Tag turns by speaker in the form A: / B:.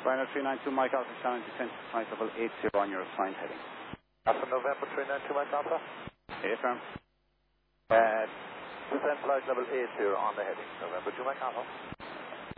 A: Final 392 Mike Alpha, Shannon, descent to flight level 80 on your assigned heading.
B: Alpha November 392 Mike Alpha.
A: Affirm.
B: Descent flight level 80 on the heading. November 2 Mike Alpha.